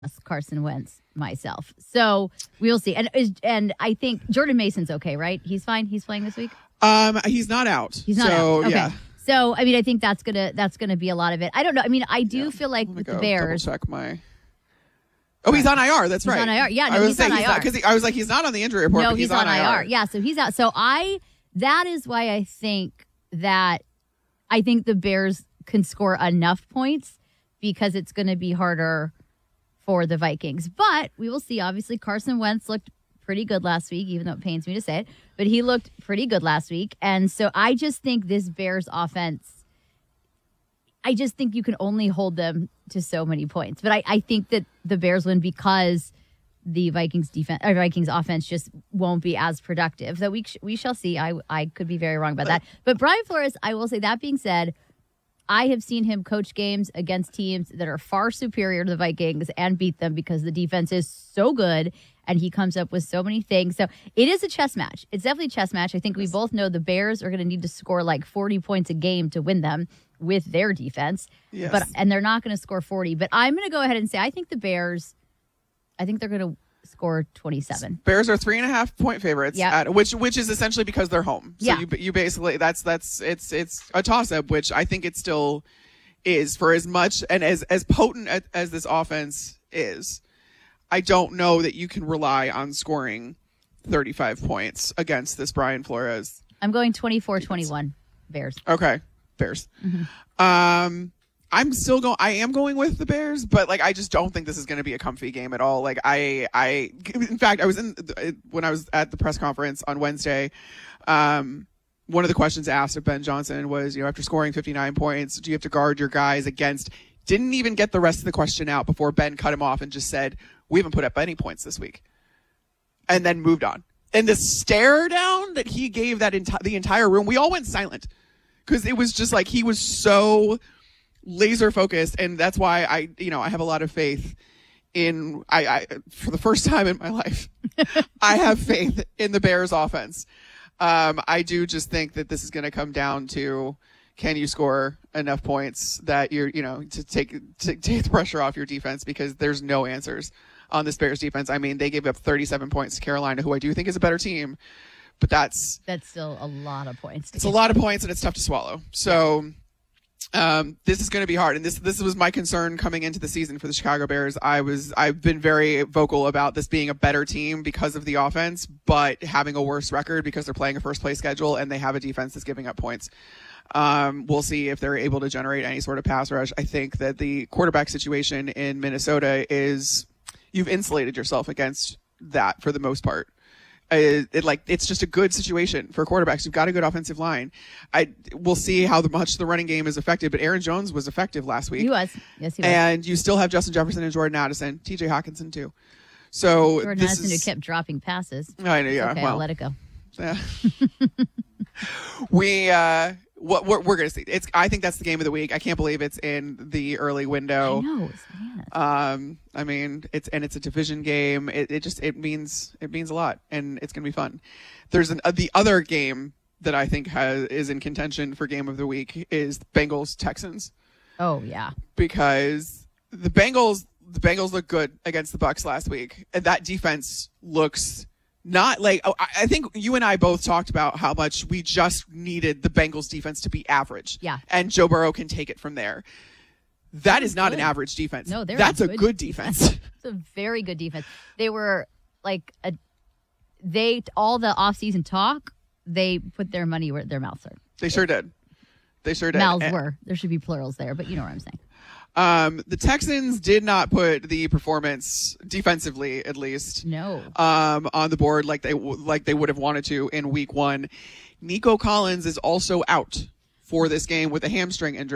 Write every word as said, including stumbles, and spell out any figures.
Carson Wentz myself. So we'll see. And and I think Jordan Mason's okay, right? He's fine. He's playing this week. Um, he's not out. He's not so, out. Okay. Yeah. So I mean, I think that's gonna that's gonna be a lot of it. I don't know. I mean, I do yeah. feel like with the Bears. Double check my. Oh, he's on I R. That's he's right. On I R. Yeah, no, I was he's saying on he's I R. Because I was like, he's not on the injury report. No, but he's, he's on, on I R. I R. Yeah, so he's out. So I that is why I think that I think the Bears can score enough points because it's going to be harder for the Vikings. But we will see. Obviously, Carson Wentz looked pretty good last week, even though it pains me to say it. But he looked pretty good last week. And so I just think this Bears offense, I just think you can only hold them to so many points. But I, I think that the Bears win because the Vikings defense or Vikings offense just won't be as productive. So we we shall see. I I could be very wrong about that. But Brian Flores, I will say that being said, I have seen him coach games against teams that are far superior to the Vikings and beat them because the defense is so good and he comes up with so many things. So it is a chess match. It's definitely a chess match. I think we both know the Bears are going to need to score like forty points a game to win them with their defense. Yes. But and they're not going to score forty. But I'm going to go ahead and say I think the Bears, I think they're going to score twenty-seven. Bears are three and a half point favorites, yep. at, which which is essentially because they're home. So yeah. you you basically that's that's it's it's a toss up, which I think it still is for as much and as as potent as, as this offense is. I don't know that you can rely on scoring thirty-five points against this Brian Flores. I'm going twenty-four twenty-one Bears. Okay, Bears. Mm-hmm. Um. I'm still going. I am going with the Bears, but like I just don't think this is going to be a comfy game at all. Like I, I, in fact, I was in when I was at the press conference on Wednesday. Um, one of the questions asked of Ben Johnson was, you know, after scoring fifty-nine points, do you have to guard your guys against? Didn't even get the rest of the question out before Ben cut him off and just said, "We haven't put up any points this week," and then moved on. And the stare down that he gave that enti- the entire room, we all went silent because it was just like he was so laser focused, and that's why I, you know, I have a lot of faith in, I, I for the first time in my life, I have faith in the Bears offense. Um, I do just think that this is going to come down to, can you score enough points that you're, you know, to take, to take the pressure off your defense, because there's no answers on this Bears defense. I mean, they gave up thirty-seven points to Carolina, who I do think is a better team, but that's, that's still a lot of points. It's a lot of points and it's tough to swallow. So, Um, this is going to be hard. And this, this was my concern coming into the season for the Chicago Bears. I was, I've been very vocal about this being a better team because of the offense, but having a worse record because they're playing a first place schedule and they have a defense that's giving up points. Um, we'll see if they're able to generate any sort of pass rush. I think that the quarterback situation in Minnesota is, you've insulated yourself against that for the most part. It, it like it's just a good situation for quarterbacks. You've got a good offensive line. I we'll see how the, much the running game is affected, but Aaron Jones was effective last week. He was, yes, he was. And you still have Justin Jefferson and Jordan Addison, T J Hawkinson too. So Jordan this Addison is, who kept dropping passes. I know, yeah. Okay, well, I'll let it go. Yeah. we uh, what we're, we're gonna see. It's. I think that's the game of the week. I can't believe it's in the early window. I know, it's bananas. Um, I mean, it's and it's a division game. It, it just it means it means a lot, and it's gonna be fun. There's an uh, the other game that I think has is in contention for game of the week is Bengals Texans. Oh yeah, because the Bengals the Bengals look good against the Bucs last week, and that defense looks not like. Oh, I think you and I both talked about how much we just needed the Bengals defense to be average. Yeah, and Joe Burrow can take it from there. That is not good. an average defense. No, they're that's a a good, good defense. It's a very good defense. They were like a, they all the offseason talk. They put their money where their mouths are. They sure did. They sure did. Mouths and, were. There should be plurals there, but you know what I'm saying. Um, the Texans did not put the performance defensively, at least, no, um, on the board like they like they would have wanted to in week one. Nico Collins is also out for this game with a hamstring injury.